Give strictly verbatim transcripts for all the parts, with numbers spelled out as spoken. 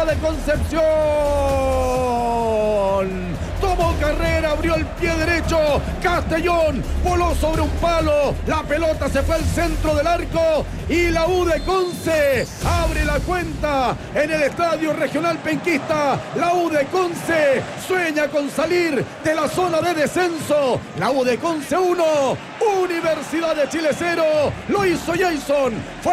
Universidad de Concepción. Tomó carrera, abrió el pie derecho. Castellón voló sobre un palo. La pelota se fue al centro del arco. Y la U de Conce abre la cuenta en el Estadio Regional Penquista. La U de Conce sueña con salir de la zona de descenso. La U de Conce uno, Universidad de Chile cero. Lo hizo Jason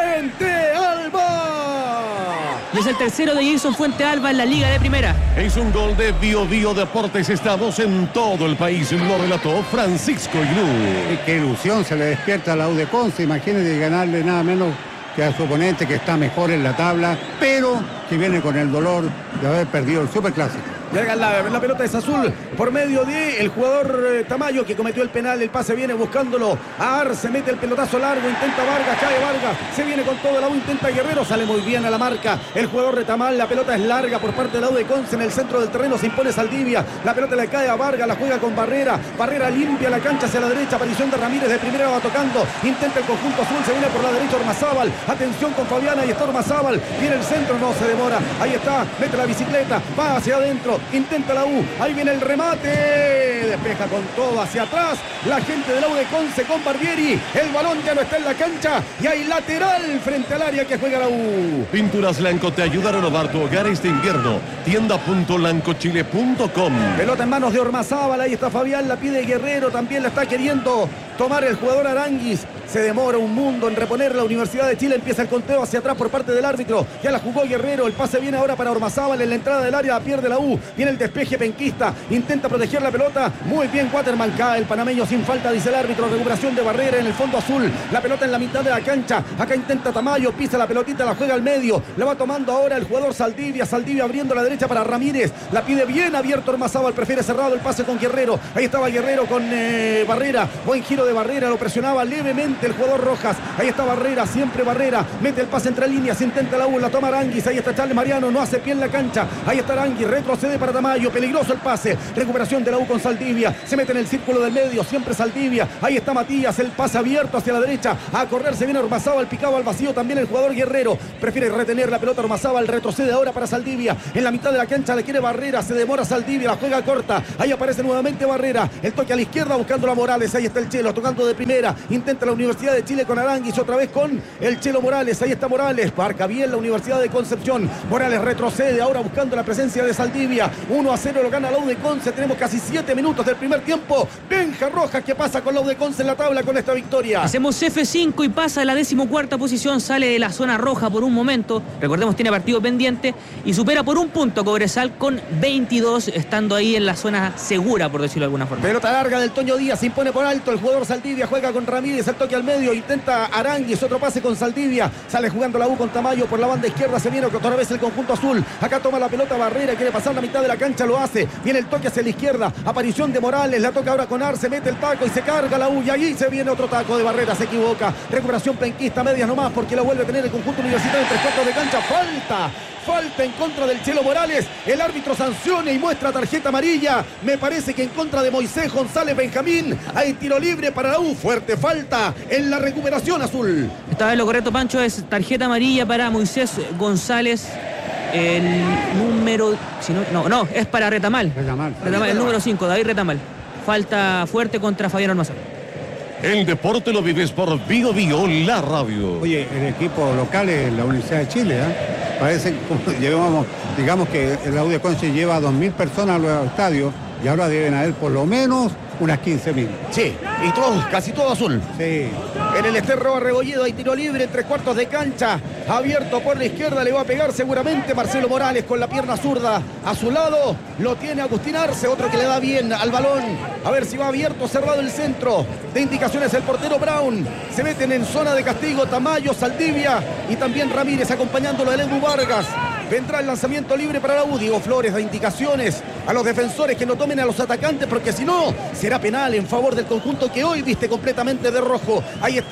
Fuentealba. Y es el tercero de Jason Fuentealba en la Liga de Primera. Es un gol de Bio Bio Deportes. Estamos en todo el país. Lo relató Francisco Ilú. Qué ilusión se le despierta a la U de Conce. Imagínense ganarle nada menos que a su oponente, que está mejor en la tabla, pero que viene con el dolor de haber perdido el Superclásico. Llega la, la pelota es azul por medio de el jugador eh, Tamayo, que cometió el penal. El pase viene buscándolo a Arce, mete el pelotazo largo, intenta Vargas, cae Vargas, se viene con todo la U, intenta Guerrero, sale muy bien a la marca el jugador Retamal. La pelota es larga por parte de la U de Conce, en el centro del terreno se impone Saldivia, la pelota le cae a Vargas, la juega con Barrera, Barrera limpia la cancha hacia la derecha, aparición de Ramírez de primera, va tocando, intenta el conjunto azul, se viene por la derecha Ormazábal, atención con Fabiana, y está Ormazábal, viene el centro, no se demora, ahí está, mete la bicicleta, va hacia adentro, intenta la U, ahí viene el remate, despeja con todo hacia atrás la gente de la U de Conce con Barbieri, el balón ya no está en la cancha y hay lateral frente al área que juega la U. Pinturas Lanco te ayuda a renovar tu hogar este invierno. tienda punto lancochile punto com. Pelota en manos de Ormazábal, ahí está Fabián, la pide Guerrero, también la está queriendo tomar el jugador Aranguis. Se demora un mundo en reponer la Universidad de Chile. Empieza el conteo hacia atrás por parte del árbitro. Ya la jugó Guerrero. El pase viene ahora para Ormazábal en la entrada del área. Pierde la U. Viene el despeje penquista. Intenta proteger la pelota. Muy bien Waterman. Cae el panameño sin falta, dice el árbitro. Recuperación de Barrera en el fondo azul. La pelota en la mitad de la cancha. Acá intenta Tamayo. Pisa la pelotita. La juega al medio. La va tomando ahora el jugador Saldivia. Saldivia abriendo la derecha para Ramírez. La pide bien abierto Ormazábal. Prefiere cerrado el pase con Guerrero. Ahí estaba Guerrero con eh, Barrera. Buen giro de Barrera. Lo presionaba levemente el jugador Rojas. Ahí está Barrera, siempre Barrera, mete el pase entre líneas, intenta la U, la toma Aranguis, ahí está Charles Mariano, no hace pie en la cancha, ahí está Aranguis, retrocede para Tamayo, peligroso el pase, recuperación de la U con Saldivia, se mete en el círculo del medio, siempre Saldivia, ahí está Matías, el pase abierto hacia la derecha, a correr se viene Ormazábal, picado al vacío también el jugador Guerrero, prefiere retener la pelota Ormazábal, retrocede ahora para Saldivia, en la mitad de la cancha le quiere Barrera, se demora Saldivia, la juega corta, ahí aparece nuevamente Barrera, el toque a la izquierda buscando a Morales, ahí está el Chelo, tocando de primera, intenta la Universidad de Chile con Aranguis, otra vez con el Chelo Morales, ahí está Morales, marca bien la Universidad de Concepción, Morales retrocede ahora buscando la presencia de Saldivia, uno a cero lo gana la U de Conce, tenemos casi siete minutos del primer tiempo, Benja Rojas que pasa con la U de Conce en la tabla con esta victoria. Hacemos F cinco y pasa a la decimocuarta posición, sale de la zona roja por un momento, recordemos tiene partido pendiente y supera por un punto a Cobresal con veintidós, estando ahí en la zona segura, por decirlo de alguna forma. Pelota larga del Toño Díaz, se impone por alto el jugador Saldivia, juega con Ramírez, el toque al medio, intenta Aranguis, otro pase con Saldivia, sale jugando la U con Tamayo por la banda izquierda, se viene otra vez el conjunto azul, acá toma la pelota Barrera, quiere pasar la mitad de la cancha, lo hace, viene el toque hacia la izquierda, aparición de Morales, la toca ahora con Arce, mete el taco y se carga la U y allí se viene otro taco de Barrera, se equivoca, recuperación penquista, medias nomás porque la vuelve a tener el conjunto universitario en tres cuartos de cancha, falta. Falta en contra del Chelo Morales, el árbitro sanciona y muestra tarjeta amarilla, me parece que en contra de Moisés González Benjamín, hay tiro libre para la U, fuerte falta en la recuperación azul. Esta vez lo correcto, Pancho, es tarjeta amarilla para Moisés González, el número, si no, no, no, es para Retamal, Retamal, Retamal el número cinco, David Retamal, falta fuerte contra Fabián Ormazábal. El deporte lo vives por Bio Bio, la radio. Oye, el equipo local es la Universidad de Chile, ¿eh? Parece que llevamos, digamos que la U de Conce lleva a dos mil personas a los estadios y ahora deben haber por lo menos unas quince mil. Sí, y todo, casi todo azul. Sí. En el Esterro Rebolledo hay tiro libre en tres cuartos de cancha. Abierto por la izquierda, le va a pegar seguramente Marcelo Morales con la pierna zurda. A su lado lo tiene Agustín Arce, otro que le da bien al balón. A ver si va abierto, cerrado el centro. De indicaciones el portero Brown. Se meten en zona de castigo Tamayo, Saldivia y también Ramírez acompañándolo a Edu Vargas. Vendrá el lanzamiento libre para la U. Diego Flores da indicaciones a los defensores que no tomen a los atacantes porque si no será penal en favor del conjunto que hoy viste completamente de rojo. Ahí está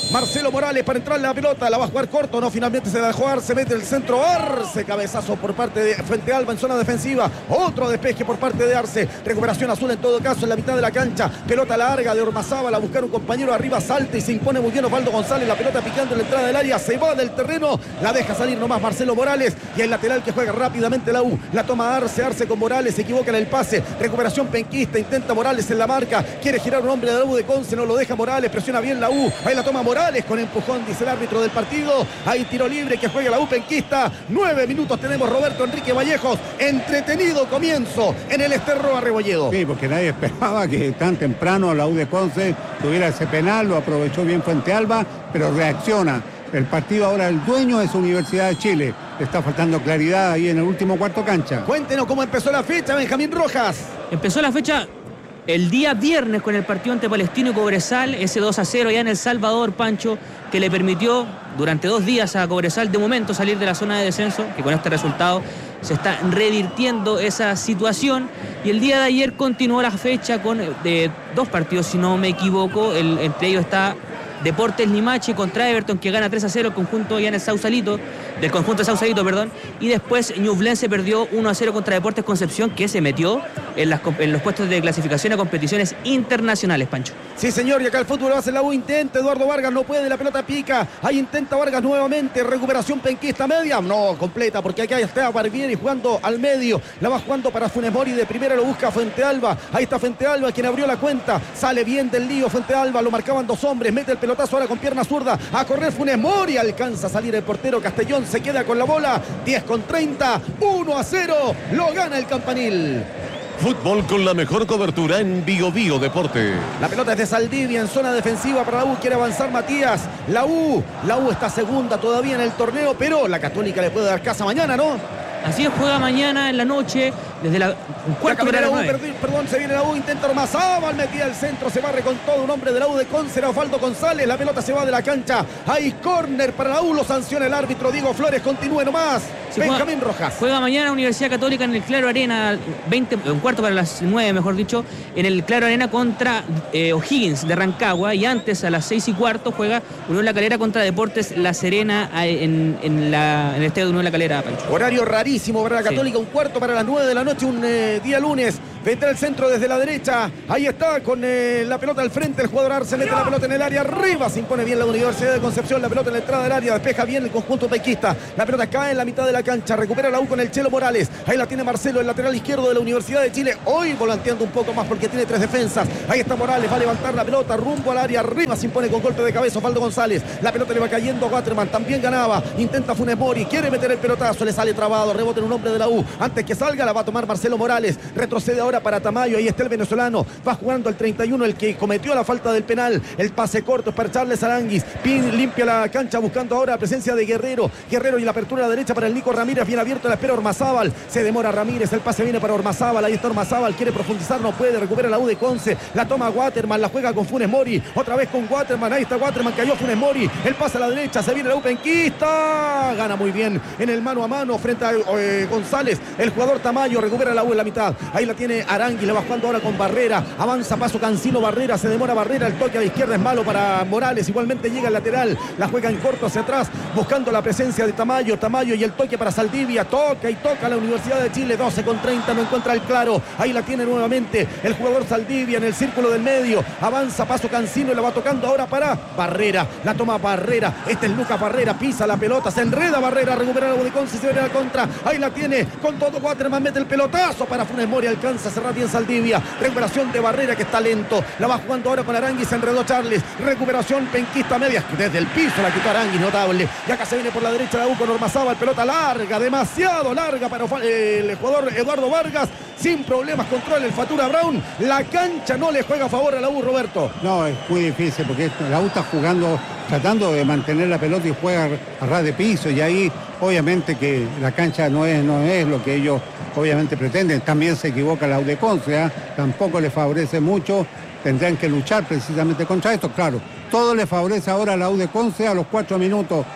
Marcelo Morales para entrar en la pelota, la va a jugar corto, no, finalmente se la dejó Arce, mete el centro Arce, cabezazo por parte de Fuentealba en zona defensiva, otro despeje por parte de Arce, recuperación azul en todo caso en la mitad de la cancha, pelota larga de Ormazábal a buscar un compañero arriba, salta y se impone muy bien Osvaldo González, la pelota picando en la entrada del área, se va del terreno, la deja salir nomás Marcelo Morales y el lateral que juega rápidamente la U, la toma Arce, Arce con Morales, se equivoca en el pase, recuperación penquista, intenta Morales en la marca, quiere girar un hombre de la U de Conce, no lo deja Morales, presiona bien la U, ahí la toma Morales con empujón, dice el árbitro del partido, hay tiro libre que juega la U penquista, nueve minutos tenemos Roberto Enrique Vallejos, entretenido comienzo en el Esterro Arrebolledo. Sí, porque nadie esperaba que tan temprano la U de Conce tuviera ese penal, lo aprovechó bien Fuentealba, pero reacciona. El partido ahora, el dueño es Universidad de Chile. Le está faltando claridad ahí en el último cuarto cancha. Cuéntenos cómo empezó la fecha, Benjamín Rojas. Empezó la fecha el día viernes con el partido ante Palestino y Cobresal, ese dos a cero ya en El Salvador, Pancho, que le permitió durante dos días a Cobresal de momento salir de la zona de descenso, que con este resultado se está revirtiendo esa situación. Y el día de ayer continuó la fecha con de, dos partidos, si no me equivoco, el, entre ellos está Deportes Limache contra Everton, que gana tres a cero el conjunto ya en el Sausalito, del conjunto de Sausalito, perdón, y después Ñublense perdió uno a cero contra Deportes Concepción, que se metió en, las, en los puestos de clasificación a competiciones internacionales, Pancho. Sí, señor, y acá el fútbol va a hacer la U, intenta Eduardo Vargas, no puede, la pelota pica, ahí intenta Vargas nuevamente, recuperación penquista media, no, completa, porque acá está Barbieri jugando al medio, la va jugando para Funes Mori, de primera lo busca Fuentealba, ahí está Fuentealba, quien abrió la cuenta, sale bien del lío Fuentealba, lo marcaban dos hombres, mete el pelotazo ahora con pierna zurda, a correr Funes Mori, alcanza a salir el portero Castellón, se queda con la bola, diez con treinta, uno a cero, lo gana el Campanil. Fútbol con la mejor cobertura en Bio Bio Deporte. La pelota es de Saldivia en zona defensiva para la U, quiere avanzar Matías, la U, la U está segunda todavía en el torneo, pero la Católica le puede dar casa mañana, ¿no? Así es, juega mañana en la noche, desde la un cuarto de la U, perdón, perdón, se viene la U, intenta Ormazábal, metía el centro, se barre con todo un hombre de la U de Conce, Osvaldo González, la pelota se va de la cancha, hay córner para la U, lo sanciona el árbitro Diego Flores, continúe nomás, sí, Benjamín juega, Rojas. Juega mañana Universidad Católica en el Claro Arena, veinte, un cuarto para las nueve, mejor dicho, en el Claro Arena contra eh, O'Higgins de Rancagua, y antes a las seis y cuarto juega Unión La Calera contra Deportes La Serena en, en, la, en el estadio de Unión La Calera, Pancho. Horario rarísimo para la Católica, sí. Un cuarto para las nueve de la noche, un eh, día lunes. Vendrá el centro desde la derecha. Ahí está con eh, la pelota al frente. El jugador Arce mete la pelota en el área. Arriba se impone bien la Universidad de Concepción. La pelota en la entrada del área. Despeja bien el conjunto pequista. La pelota cae en la mitad de la cancha. Recupera la U con el Chelo Morales. Ahí la tiene Marcelo, el lateral izquierdo de la Universidad de Chile. Hoy volanteando un poco más porque tiene tres defensas. Ahí está Morales. Va a levantar la pelota rumbo al área. Arriba se impone con golpe de cabeza Osvaldo González. La pelota le va cayendo a Waterman. También ganaba. Intenta Funes Mori. Quiere meter el pelotazo. Le sale trabado. Rebote en un hombre de la U. Antes que salga la va a tomar Marcelo Morales. Retrocede ahora para Tamayo. Ahí está el venezolano, va jugando el treinta y uno, el que cometió la falta del penal, el pase corto es para Charles Aranguis, Pin limpia la cancha buscando ahora la presencia de Guerrero, Guerrero y la apertura a la derecha para el Nico Ramírez, bien abierto, la espera Ormazábal, se demora Ramírez, el pase viene para Ormazábal, ahí está Ormazábal, quiere profundizar, no puede, recupera la U de Conce, la toma Waterman, la juega con Funes Mori, otra vez con Waterman, ahí está Waterman, cayó Funes Mori, el pase a la derecha, se viene la U penquista, gana muy bien en el mano a mano frente a eh, González, el jugador Tamayo, recupera la U en la mitad, ahí la tiene Aranguis, le va jugando ahora con Barrera, avanza paso Cancino, Barrera, se demora Barrera, el toque a la izquierda es malo para Morales, igualmente llega el lateral, la juega en corto hacia atrás, buscando la presencia de Tamayo, Tamayo y el toque para Saldivia, toca y toca la Universidad de Chile, doce con treinta, no encuentra el claro, ahí la tiene nuevamente el jugador Saldivia en el círculo del medio, avanza paso Cancino y la va tocando ahora para Barrera, la toma Barrera, este es Lucas Barrera, pisa la pelota, se enreda Barrera, recupera el Conce, se viene a la contra, ahí la tiene, con todo Waterman mete el pelotazo para Funes Mori, alcanza a cerrar bien Saldivia, recuperación de Barrera que está lento, la va jugando ahora con Aranguis, se enredó Charles, recuperación penquista media, desde el piso la quitó Aranguis, notable, y acá se viene por la derecha la U con Ormazábal, pelota larga, demasiado larga para el jugador Eduardo Vargas, sin problemas controla el Fatura Brown, la cancha no le juega a favor a la U, Roberto. No, es muy difícil porque la U está jugando, tratando de mantener la pelota y juega a ras de piso, y ahí obviamente que la cancha no es, no es lo que ellos obviamente pretenden. También se equivoca la U de Conce, ¿eh? Tampoco le favorece mucho, tendrán que luchar precisamente contra esto, claro. Todo le favorece ahora a la U de Conce a los cuatro minutos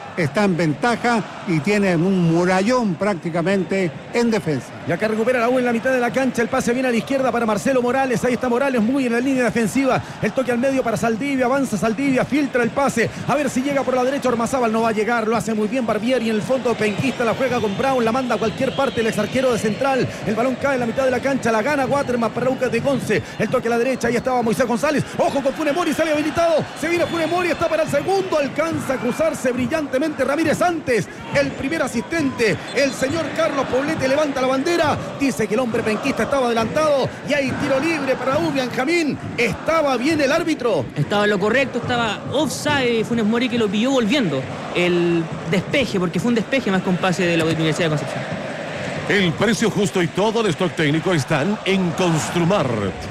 está en ventaja y tiene un murallón prácticamente en defensa. Y acá recupera la U en la mitad de la cancha. El pase viene a la izquierda para Marcelo Morales. Ahí está Morales muy en la línea defensiva. El toque al medio para Saldivia. Avanza Saldivia, filtra el pase. A ver si llega por la derecha. Ormazábal no va a llegar. Lo hace muy bien Barbieri. En el fondo penquista la juega con Brown. La manda a cualquier parte el ex arquero de Central. El balón cae en la mitad de la cancha. La gana Waterman para Lucas de Conce. El toque a la derecha. Ahí estaba Moisés González. Ojo con Funes Mori. Sale habilitado. Se viene Funes Mori. Está para el segundo. Alcanza a cruzarse brillantemente Ramírez antes. El primer asistente. El señor Carlos Poblete levanta la bandera. Dice que el hombre penquista estaba adelantado. Y hay tiro libre para U. Benjamín. Estaba bien el árbitro. Estaba en lo correcto. Estaba offside Funes Mori, que lo pilló volviendo. El despeje, porque fue un despeje más que un pase de la Universidad de Concepción. El precio justo y todo el stock técnico están en Construmar.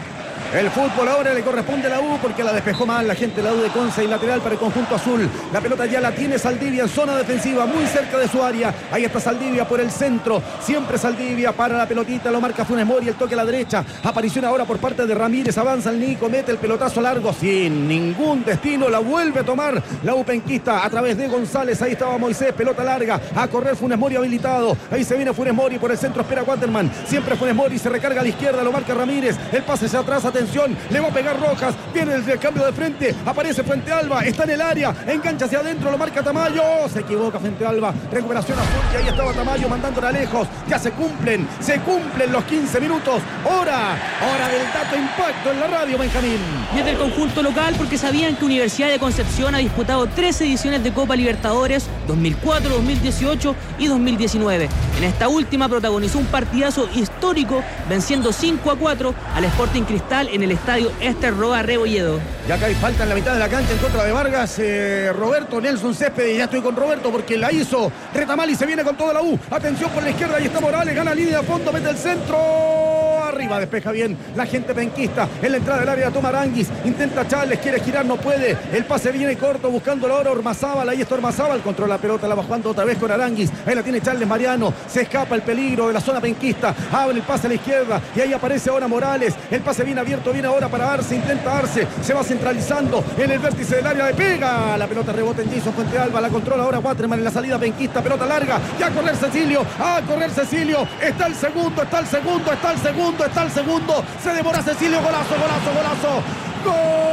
El fútbol ahora le corresponde a la U porque la despejó mal la gente de la U de Conce y lateral para el conjunto azul. La pelota ya la tiene Saldivia en zona defensiva, muy cerca de su área. Ahí está Saldivia por el centro. Siempre Saldivia para la pelotita, lo marca Funes Mori, el toque a la derecha. Aparición ahora por parte de Ramírez, avanza el Nico, mete el pelotazo largo sin ningún destino. La vuelve a tomar la U penquista a través de González. Ahí estaba Moisés, pelota larga. A correr Funes Mori habilitado. Ahí se viene Funes Mori por el centro, espera Waterman. Siempre Funes Mori, se recarga a la izquierda, lo marca Ramírez. El pase hacia atrás, atención, le va a pegar Rojas, viene el cambio de frente, aparece Fuente Alba, está en el área, engancha hacia adentro, lo marca Tamayo, se equivoca Fuente Alba, recuperación azul y ahí estaba Tamayo mandándola lejos, ya se cumplen, se cumplen los quince minutos, hora, hora del dato impacto en la radio, Benjamín. Y es del conjunto local porque sabían que Universidad de Concepción ha disputado tres ediciones de Copa Libertadores, dos mil cuatro, dos mil dieciocho y dos mil diecinueve. En esta última protagonizó un partidazo histórico, venciendo cinco a cuatro al Sporting Cristal en el estadio Ester Roa Rebolledo. Y acá hay falta en la mitad de la cancha en contra de Vargas. Eh, Roberto Nelson Céspedes, ya estoy con Roberto porque la hizo Retamal y se viene con toda la U. Atención por la izquierda, ahí está Morales, gana línea de fondo, mete el centro. Arriba, despeja bien la gente penquista. En la entrada del área toma Aranguis, intenta Charles, quiere girar, no puede. El pase viene corto, buscándolo ahora Ormazábal. Ahí está Ormazábal, controla la pelota, la va jugando otra vez con Aranguis. Ahí la tiene Charles Mariano, se escapa el peligro de la zona penquista. Abre el pase a la izquierda y ahí aparece ahora Morales. El pase viene abierto, viene ahora para Arce, intenta Arce, se va centralizando en el vértice del área, le pega. La pelota rebota en Jason Fuente Alba, la controla ahora Waterman en la salida penquista, pelota larga. Ya a correr Cecilio, a correr Cecilio. Está el segundo, está el segundo, está el segundo, está el segundo. Se demora Cecilio, golazo, golazo, golazo. ¡Gol!